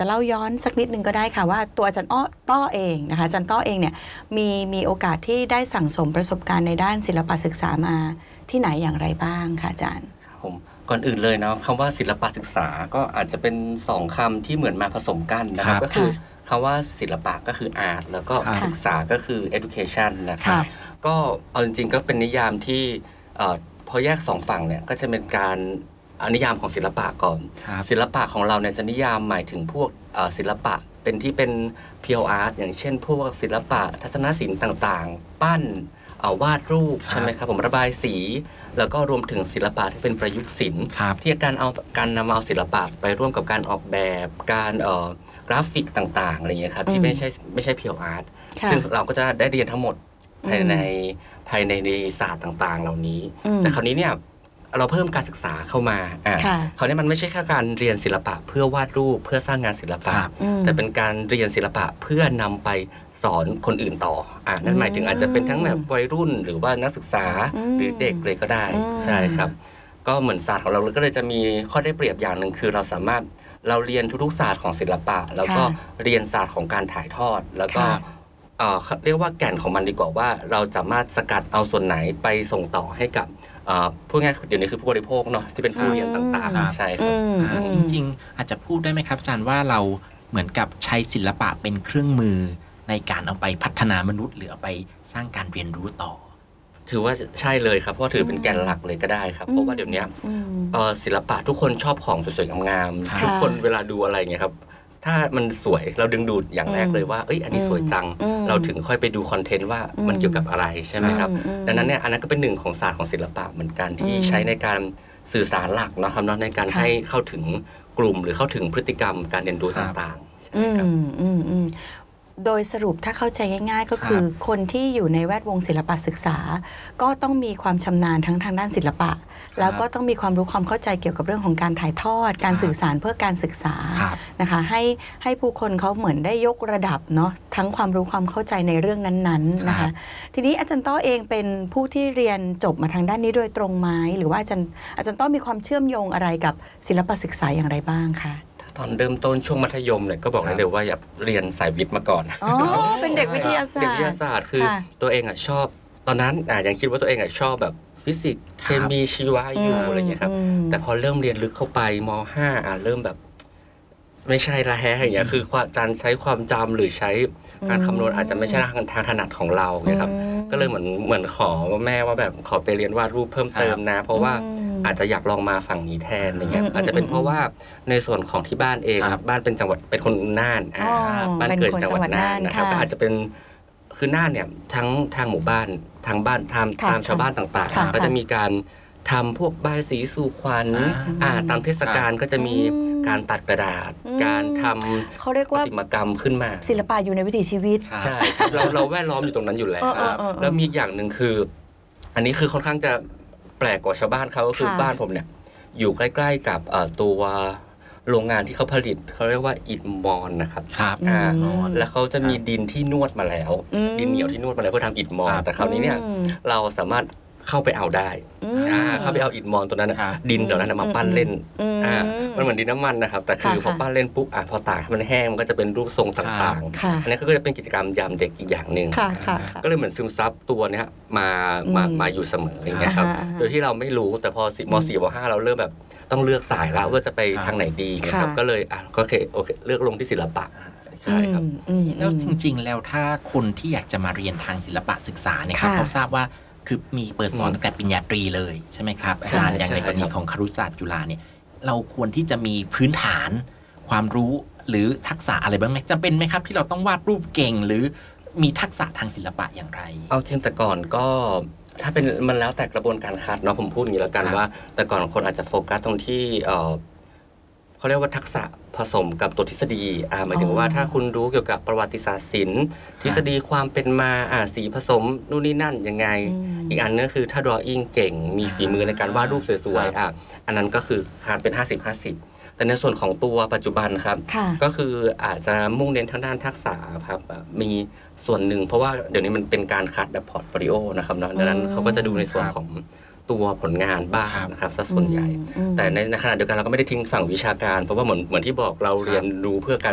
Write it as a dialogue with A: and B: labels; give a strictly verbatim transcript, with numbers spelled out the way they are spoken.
A: จะเล่าย้อนสักนิดนึงก็ได้ค่ะว่าตัวอาจารย์อ้อต้อเองนะคะอาจารย์ต้อเองเนี่ยมีมีโอกาสที่ได้สั่งสมประสบการณ์ในด้านศิลปศึกษามาที่ไหนอย่างไรบ้างคะอาจารย์
B: ผมก่อนอื่นเลยเนาะคำว่าศิลปศึกษาก็อาจจะเป็นสองคำที่เหมือนมาผสมกันนะครับก็คือคำว่าศิลปะก็คือ art แล้วก็ศึกษาก็คือ education นะครับก็เอาจริงๆก็เป็นนิยามที่พอแยกสองฝั่งเนี่ยก็จะเป็นการนิยามของศิลปะก่อนศิลปะของเราเนี่ยจะนิยามหมายถึงพวกศิลปะเป็นที่เป็น pure art อย่างเช่นพวกศิลปะทัศนศิลป์ต่างๆปั้นวาดรูปใช่ไหมครับผมระบายสีแล้วก็รวมถึงศิลปะที่เป็นประยุกต์ศิลป์ที่การเอาการนำเอาศิลปะไปร่วมกับการออกแบบการเอ่อกราฟิกต่างๆอะไรอย่างเงี้ยครับที่ไม่ใช่ไม่ใช่ pure art ซึ่งเราก็จะได้เรียนทั้งหมดภายในภายในศาสตร์ต่างๆเหล่านี้แต่คราวนี้เนี่ยเราเพิ่มการศึกษาเข้ามาอ่าคราวนี้มันไม่ใช่แค่การเรียนศิลปะเพื่อวาดรูปเพื่อสร้างงานศิลปะแต่เป็นการเรียนศิลปะเพื่อนำไปสอนคนอื่นต่ออ่านั่นหมายถึงอาจจะเป็นทั้งแบบวัยรุ่นหรือว่านักศึกษาหรือเด็กเลยก็ได้ใช่ครับก็เหมือนศาสตร์ของเราก็เลยจะมีข้อได้เปรียบอย่างหนึ่งคือเราสามารถเราเรียนทุกๆศาสตร์ของศิลปะแล้วก็เรียนศาสตร์ของการถ่ายทอดแล้วก็เอ่อเรียกว่าแก่นของมันดีกว่าว่าเราสามารถสกัดเอาส่วนไหนไปส่งต่อให้กับพูดง่ายเดี๋ยวนี้คือผู้บริโภคเนาะที่เป็นผู้เรียนต่างๆใช่ครับ
C: จริงๆอาจจะพูดได้ไหมครับอาจารย์ว่าเราเหมือนกับใช้ศิลปะเป็นเครื่องมือในการเอาไปพัฒนามนุษย์หรือเอาไปสร้างการเรียนรู้ต่อ
B: ถือว่าใช่เลยครับเพราะถือเป็นแกนหลักเลยก็ได้ครับเพราะว่าเดี๋ยวนี้ศิลปะทุกคนชอบของสวยๆงามๆทุกคนเวลาดูอะไรเงี้ยครับถ้ามันสวยเราดึงดูดอย่างแรกเลยว่าเอ้ยอันนี้สวยจังเราถึงค่อยไปดูคอนเทนต์ว่ามันเกี่ยวกับอะไรใช่ไหมครับดังนั้นเนี่ยอันนั้นก็เป็นหนึ่งของศาสตร์ของศิลปะเหมือนกันที่ใช้ในการสื่อสารหลักนะครับในการให้เข้าถึงกลุ่มหรือเข้าถึงพฤติกรรมการเรียนรู้ต่างๆใช่ครับ
A: โดยสรุปถ้าเข้าใจง่ายๆก็คือคนที่อยู่ในแวดวงศิลปศึกษาก็ต้องมีความชำนาญทั้งทางด้านศิลปะแล้วก็ต้องมีความรู้ความเข้าใจเกี่ยวกับเรื่องของการถ่ายทอดการสื่อสารเพื่อการศึกษานะคะให้ให้ผู้คนเขาเหมือนได้ยกระดับเนาะทั้งความรู้ความเข้าใจในเรื่องนั้นๆนะคะทีนี้อาจารย์ต้อเองเป็นผู้ที่เรียนจบมาทางด้านนี้โดยตรงไหมหรือว่าอาจารย์อาจารย์ต้อมีความเชื่อมโยงอะไรกับศิลปศึกษาอย่างไรบ้างคะ
B: ตอนเริ่มต้นช่วงมัธยมเนี่ยก็บอกได้เลยว่าอยากเรียนสายวิทย์มาก่อน
A: อ๋อเป็นเด็กวิทยาศาสตร์
B: เด็กวิทยาศาสตร์คือตัวเองอ่ะชอบตอนนั้นอ่ะยังคิดว่าตัวเองอ่ะชอบแบบฟิสิกส์เคมีชีวะอยู่อะไรอย่างเงี้ยครับแต่พอเริ่มเรียนลึกเข้าไปม.ห้า อ่ะเริ่มแบบไม่ใช่ละแฮะอย่างเงี้ยคือความการใช้ความจำหรือใช้การคำนวณอาจจะไม่ใช่ทางทางถนัดของเราเนี่ยครับก็เลยเหมือนเหมือนขอแม่ว่าแบบขอไปเรียนวาดรูปเพิ่มเติมนะเพราะว่าอาจจะอยากลองมาฝั่งนี้แทนอะไรเงี้ยอาจจะเป็นเพราะว่าในส่วนของที่บ้านเองบ้านเป็นจังหวัดเป็นคนน่านบ้านเกิดจังหวัดน่านนะครับก็อาจจะเป็นคือน่านเนี่ยทั้งทางหมู่บ้านทางบ้านตามตามชาวบ้านต่างๆก็จะมีการทำพวกบายสีสู่ขวัญตามเทศกาลก็จะมีการตัดกระดาษการทำ
A: เขาเรียกว่า
B: ประติมากรรมขึ้นมา
A: ศิลปะอยู่ในวิถีชีวิต
B: ใช่ครับเราเราแวดล้อมอยู่ตรงนั้นอยู่แล้วแล้วมีอย่างหนึ่งคืออันนี้คือค่อนข้างจะแปลกกว่าชาวบ้านเขาก็คือบ้านผมเนี่ยอยู่ใกล้ๆกับตัวโรงงานที่เขาผลิตเขาเรียกว่าอิฐมอนนะครับอ่าแล้วเขาจะมีดินที่นวดมาแล้วดินเหนียวที่นวดมาแล้วเพื่อทำอิฐมอนแต่คราวนี้เนี่ยเราสามารถเข้าไปเอาได้อ่าเข้าไปเอาอิฐมอนตัวนั้นดินเหล่านั้นมาปั้นเล่นอ่ามันเหมือนดินน้ำมันนะครับแต่คือพอปั้นเล่นปุ๊บอ่ะพอตากมันแห้งมันก็จะเป็นรูปทรงต่างๆอันนี้ก็จะเป็นกิจกรรมยามเด็กอีกอย่างนึงก็เลยเหมือนซึมซับตัวเนี้ยมามามาอยู่เสมออย่างเงี้ยครับโดยที่เราไม่รู้แต่พอม.สี่ ม.ห้าเราเริ่มแบบต้องเลือกสายแล้วว่าจะไปทางไหนดีนะครับก็เลยอ่ะก็โอเคโอเคเลือกลงที่ศิลปะใช่ครับ
C: แล้วจริงๆแล้วถ้าคนที่อยากจะมาเรียนทางศิลปะศึกษาเนี่ยครับเขาทราบว่าคือมีเปิดสอนตั้งแต่ปริญญาตรีเลยใช่ไหมครับอาจารย์อย่างในกรณีของครุศาสตร์จุฬาเนี่ยเราควรที่จะมีพื้นฐานความรู้หรือทักษะอะไรบ้างไหมจำเป็นไหมครับที่เราต้องวาดรูปเก่งหรือมีทักษะทางศิลปะอย่างไร
B: เอาจริงแต่ก่อนก็ถ้าเป็นมันแล้วแต่กระบวนการคัดเนาะผมพูดอย่างนี้แล้วกันว่าแต่ก่อนคนอาจจะโฟกัสตรงที่เอ่อเขาเรียกว่าทักษะผสมกับตัวทฤษฎีอ่าหมายถึงว่าถ้าคุณรู้เกี่ยวกับประวัติศาสตร์ศิลป์ทฤษฎีความเป็นมาอ่าสีผสมนู่นนี่นั่นยังไงอีกอันนึงคือถ้า drawing เก่งมีฝีมือในการวาดรูปสวยๆอ่ะอันนั้นก็คือคานเป็น ห้าสิบ ห้าสิบ แต่ในส่วนของตัวปัจจุบันครับก็คืออาจจะมุ่งเน้นทางด้านทักษะครับมีส่วนหนึ่งเพราะว่าเดี๋ยวนี้มันเป็นการคัดแบบพอร์ตโฟลิโอนะครับเนาะดังนั้นเขาก็จะดูในส่วนของตัวผลงานบ้างนะครับซะส่วนใหญ่แต่ในขณะเดียวกันเราก็ไม่ได้ทิ้งฝั่งวิชาการเพราะว่าเหมือนเหมือนที่บอกเราเรียนรู้เพื่อการ